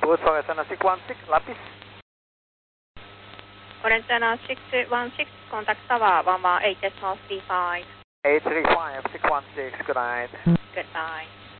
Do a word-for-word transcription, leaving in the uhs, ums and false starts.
Boots Orange six one six, Lapis. Orange six one six, contact tower one one eight decimal three five. eight three five, six one six, good night. Good night.